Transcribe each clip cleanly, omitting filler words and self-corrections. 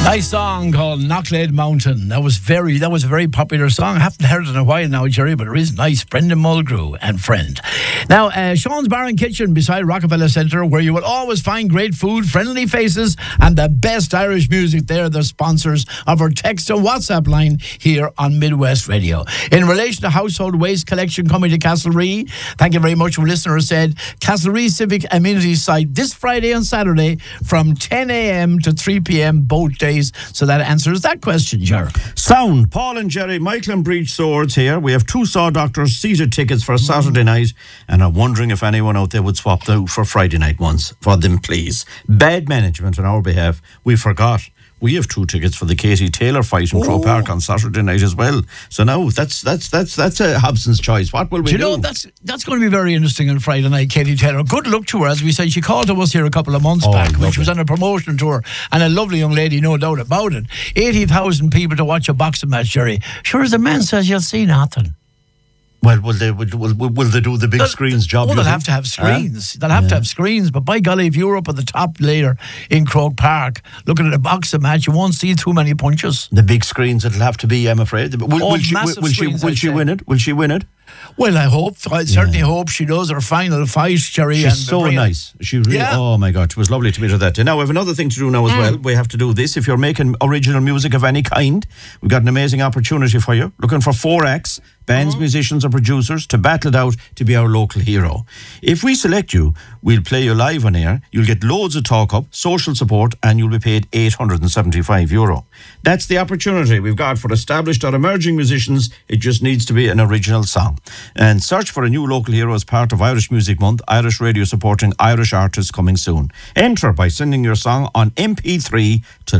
Nice song called Knocklade Mountain. That was a very popular song. I haven't heard it in a while now, Jerry, but it is nice. Brendan Mulgrew and friend. Now, Sean's Bar and Kitchen beside Rockefeller Centre, where you will always find great food, friendly faces, and the best Irish music. They're the sponsors of our text and WhatsApp line here on Midwest Radio. In relation to household waste collection coming to Castlerea, thank you very much. A listener said Castlerea Civic Amenity Site this Friday and Saturday from 10 a.m. to 3 p.m. both days. So that answers that question, Ger. Sound. Paul and Jerry, Michael and Breach Swords here. We have 2 Saw Doctors seated tickets for Saturday night, and I'm wondering if anyone out there would swap out for Friday night ones for them, please. Bad management on our behalf. We forgot. We have 2 tickets for the Katie Taylor fight in Crow Park on Saturday night as well. So now that's a Hobson's choice. What will we do? You know, that's going to be very interesting on Friday night, Katie Taylor. Good luck to her. As we said, she called to us here a couple of months back when she was on a promotion tour, and a lovely young lady, no doubt about it. 80,000 people to watch a boxing match, Jerry. Sure as the man says, you'll see nothing. Well, will they do the big screens job? Oh, they'll have to have screens. They'll have to have screens. But by golly, if you're up at the top layer in Croke Park looking at a boxing match, you won't see too many punches. The big screens it'll have to be, I'm afraid. Will she win it? Will she win it? Well, I hope. I certainly hope she does her final fight, Jerry. She's so nice. She really, oh my God, it was lovely to meet her that day. Now, we have another thing to do now as well. We have to do this. If you're making original music of any kind, we've got an amazing opportunity for you. Looking for 4 acts, bands, musicians or producers to battle it out to be our local hero. If we select you, we'll play you live on air. You'll get loads of talk-up, social support, and you'll be paid €875. That's the opportunity we've got for established or emerging musicians. It just needs to be an original song. And search for a new local hero as part of Irish Music Month. Irish Radio supporting Irish artists coming soon. Enter by sending your song on MP3 to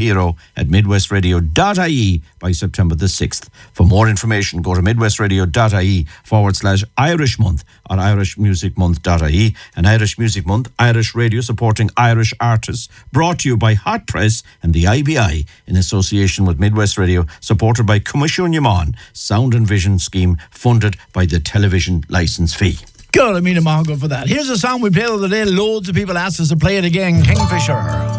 localhero@midwestradio.ie by September the 6th. For more information, go to midwestradio.ie/Irish Month or irishmusicmonth.ie. And Irish Music Month, Irish Radio supporting Irish artists, brought to you by Hot Press and the IBI in association with Midwest Radio, supported by Commission Yaman Sound and Vision Scheme, funded by the television licence fee. God, I mean, I'm all good for that. Here's a song we played the other day. Loads of people asked us to play it again. Kingfisher.